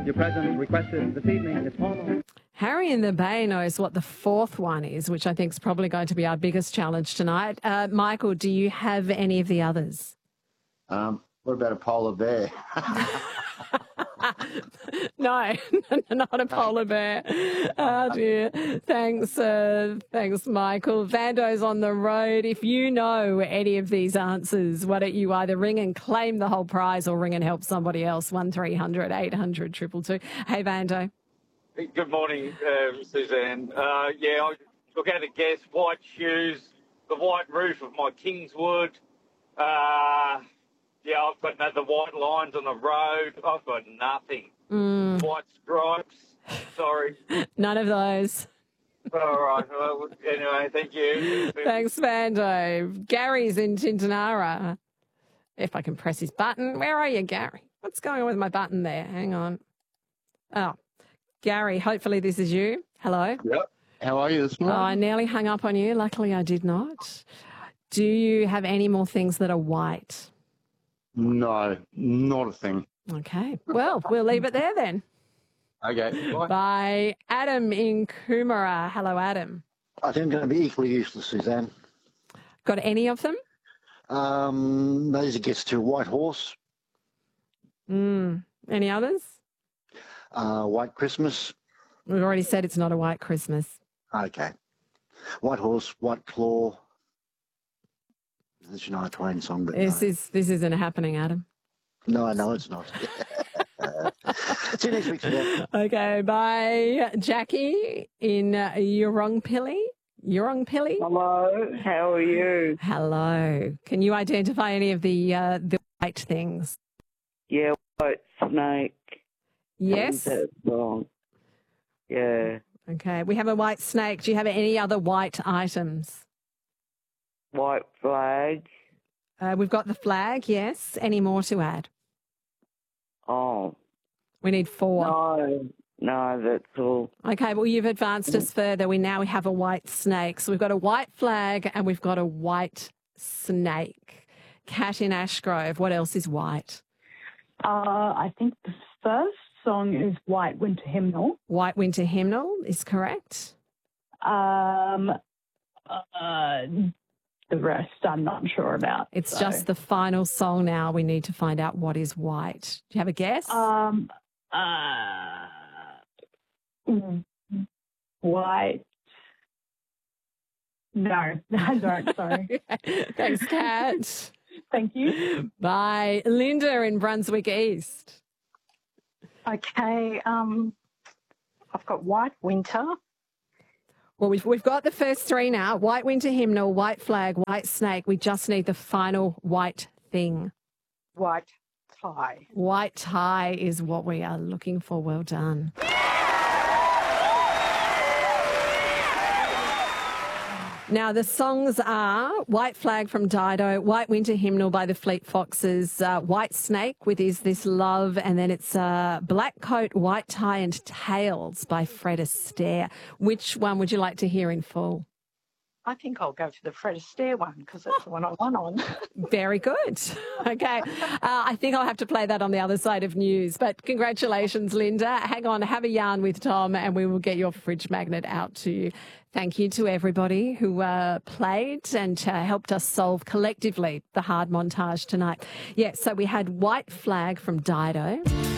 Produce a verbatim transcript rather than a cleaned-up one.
Your present requested this evening is Palmer. Harry in the Bay knows what the fourth one is, which I think is probably going to be our biggest challenge tonight. Uh, Michael, do you have any of the others? Um, what about a polar bear? No, not a polar bear. Oh, dear. Thanks, uh, thanks, Michael. Vando's on the road. If you know any of these answers, why don't you either ring and claim the whole prize or ring and help somebody else? one three hundred eight hundred two two two. Hey, Vando. Good morning, um, Suzanne. Uh, yeah, I look at a guess. White shoes, the white roof of my Kingswood. Uh, yeah, I've got no, the white lines on the road. I've got nothing. Mm. White stripes. Sorry. None of those. All right. Well, anyway, thank you. Thanks, Vando. Gary's in Tintinara. If I can press his button. Where are you, Gary? What's going on with my button there? Hang on. Oh, Gary, hopefully this is you. Hello. Yep. How are you this Oh, morning? I nearly hung up on you. Luckily, I did not. Do you have any more things that are white? No, not a thing. Okay. Well, we'll leave it there then. Okay. Bye. Bye. Adam in Coomera. Hello, Adam. I think I'm going to be equally useless, Suzanne. Got any of them? Um, those gets to White Horse, Mm. Any others? uh, White Christmas. We've already said it's not a white Christmas. Okay. White Horse, White Claw. This is a Shania Twain song, but This no. is this isn't happening, Adam. No, no, it's not. See you next week, Suzanne. Okay, bye. Jackie in uh, Urongpilly. Urongpilly? Hello, how are you? Hello. Can you identify any of the uh, the white things? Yeah, white snake. Yes. That song. Yeah, Okay. We have a white snake. Do you have any other white items? white flag. Uh, we've got the flag, yes. Any more to add? Oh, We need four. no, no, that's all. Okay, well, you've advanced us further. We now we have a white snake. So we've got a white flag and we've got a white snake. Cat in Ashgrove. What else is white? Uh, I think the first song is White Winter Hymnal. White Winter Hymnal is correct. Um, uh, the rest I'm not sure about. It's so. just the final song now. We need to find out what is white. Do you have a guess? Um, uh, white. No, I don't. Sorry. Thanks, Kat. Thank you. Bye. Linda in Brunswick East. Okay, um, I've got White Winter. Well, we've, we've got the first three now. White Winter Hymnal, White Flag, White Snake. We just need the final white thing. White tie. White tie is what we are looking for. Well done. Now, the songs are White Flag from Dido, White Winter Hymnal by the Fleet Foxes, uh, White Snake with Is This Love, and then it's uh, Black Coat, White Tie and Tails by Fred Astaire. Which one would you like to hear in full? I think I'll go for the Fred Astaire one because that's the one I won on. Very good. Okay. Uh, I think I'll have to play that on the other side of news. But congratulations, Linda. Hang on, have a yarn with Tom and we will get your fridge magnet out to you. Thank you to everybody who uh, played and uh, helped us solve collectively the hard montage tonight. Yeah, so we had White Flag from Dido.